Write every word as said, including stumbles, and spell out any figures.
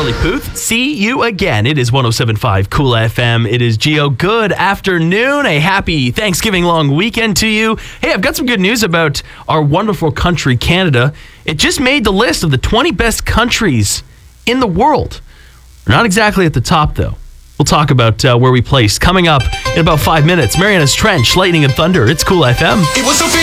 Charlie Puth. See you again. It is one oh seven point five Cool F M. It is Gio. Good afternoon. A happy Thanksgiving long weekend to you. Hey, I've got some good news about our wonderful country, Canada. It just made the list of the twenty best countries in the world. We're not exactly at the top, though. We'll talk about uh, where we placed coming up in about five minutes. Mariana's Trench, Lightning and Thunder. It's Cool F M. It was so